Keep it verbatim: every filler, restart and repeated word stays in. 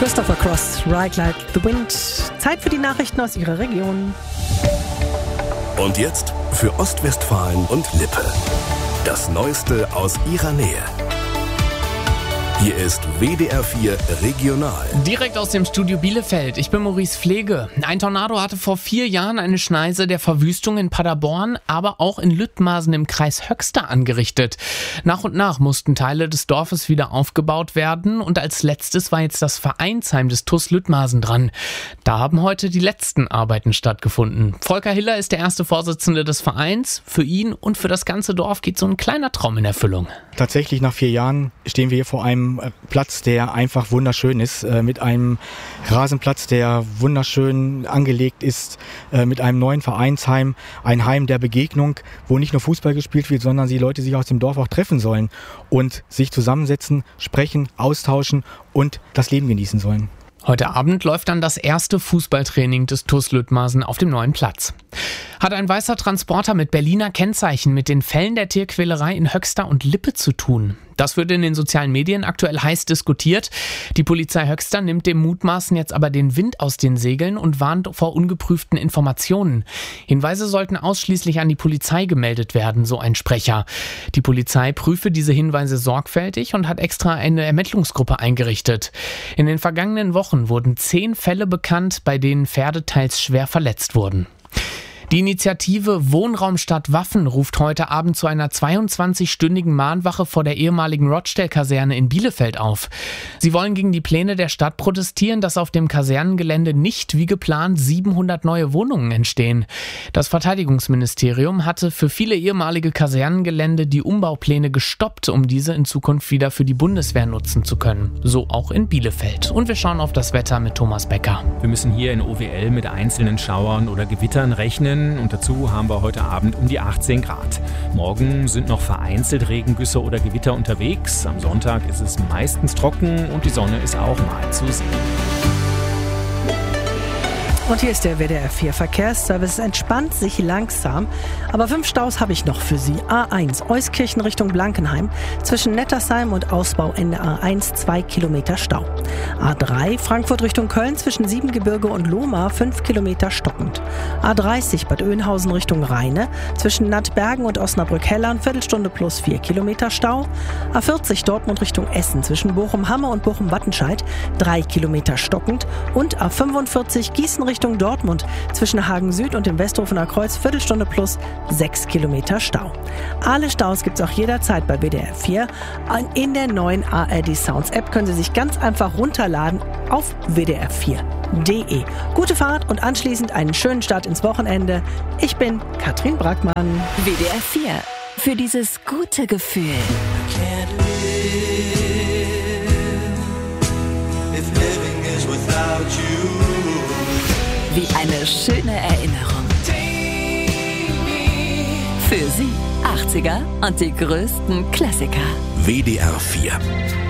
Christopher Cross, Ride Like the Wind. Zeit für die Nachrichten aus Ihrer Region. Und jetzt für Ostwestfalen und Lippe. Das Neueste aus Ihrer Nähe. Hier ist W D R vier Regional. Direkt aus dem Studio Bielefeld. Ich bin Maurice Pflege. Ein Tornado hatte vor vier Jahren eine Schneise der Verwüstung in Paderborn, aber auch in Lüttmasen im Kreis Höxter angerichtet. Nach und nach mussten Teile des Dorfes wieder aufgebaut werden und als letztes war jetzt das Vereinsheim des T U S Lüttmasen dran. Da haben heute die letzten Arbeiten stattgefunden. Volker Hiller ist der erste Vorsitzende des Vereins. Für ihn und für das ganze Dorf geht so ein kleiner Traum in Erfüllung. Tatsächlich nach vier Jahren stehen wir hier vor einem Platz, der einfach wunderschön ist, mit einem Rasenplatz, der wunderschön angelegt ist, mit einem neuen Vereinsheim, ein Heim der Begegnung, wo nicht nur Fußball gespielt wird, sondern die Leute sich aus dem Dorf auch treffen sollen und sich zusammensetzen, sprechen, austauschen und das Leben genießen sollen. Heute Abend läuft dann das erste Fußballtraining des T U S Lüttmasen auf dem neuen Platz. Hat ein weißer Transporter mit Berliner Kennzeichen mit den Fällen der Tierquälerei in Höxter und Lippe zu tun? Das wird in den sozialen Medien aktuell heiß diskutiert. Die Polizei Höxter nimmt dem Mutmaßen jetzt aber den Wind aus den Segeln und warnt vor ungeprüften Informationen. Hinweise sollten ausschließlich an die Polizei gemeldet werden, so ein Sprecher. Die Polizei prüfe diese Hinweise sorgfältig und hat extra eine Ermittlungsgruppe eingerichtet. In den vergangenen Wochen wurden zehn Fälle bekannt, bei denen Pferde teils schwer verletzt wurden. Die Initiative Wohnraum statt Waffen ruft heute Abend zu einer zweiundzwanzigstündigen Mahnwache vor der ehemaligen Rochdale-Kaserne in Bielefeld auf. Sie wollen gegen die Pläne der Stadt protestieren, dass auf dem Kasernengelände nicht wie geplant siebenhundert neue Wohnungen entstehen. Das Verteidigungsministerium hatte für viele ehemalige Kasernengelände die Umbaupläne gestoppt, um diese in Zukunft wieder für die Bundeswehr nutzen zu können. So auch in Bielefeld. Und wir schauen auf das Wetter mit Thomas Becker. Wir müssen hier in O W L mit einzelnen Schauern oder Gewittern rechnen. Und dazu haben wir heute Abend um die achtzehn Grad. Morgen sind noch vereinzelt Regengüsse oder Gewitter unterwegs. Am Sonntag ist es meistens trocken und die Sonne ist auch mal zu sehen. Und hier ist der W D R vier Verkehrsservice. Es entspannt sich langsam, aber fünf Staus habe ich noch für Sie. A eins, Euskirchen Richtung Blankenheim. Zwischen Nettersheim und Ausbauende A eins, zwei Kilometer Stau. A drei, Frankfurt Richtung Köln zwischen Siebengebirge und Lohmar, fünf Kilometer stockend. A dreißig, Bad Oeynhausen Richtung Rheine. Zwischen Nattbergen und Osnabrück-Hellern, Viertelstunde plus vier Kilometer Stau. A vierzig, Dortmund Richtung Essen. Zwischen Bochum-Hamme und Bochum-Wattenscheid, drei Kilometer stockend. Und A fünfundvierzig, Gießen Richtung Richtung Dortmund, zwischen Hagen Süd und dem Westhofener Kreuz, Viertelstunde plus sechs Kilometer Stau. Alle Staus gibt es auch jederzeit bei W D R vier. In der neuen A R D Sounds App können Sie sich ganz einfach runterladen auf w d r vier punkt d e. Gute Fahrt und anschließend einen schönen Start ins Wochenende. Ich bin Katrin Brackmann. W D R vier. Für dieses gute Gefühl. Wie eine schöne Erinnerung. Für Sie achtziger und die größten Klassiker. W D R vier.